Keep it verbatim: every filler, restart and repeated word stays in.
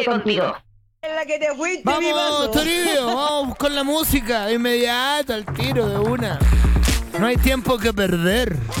sigue contigo. En la que te fuiste, mi Vamos, vaso. Toribio, vamos con la música, inmediata, al tiro de una. No hay tiempo que perder.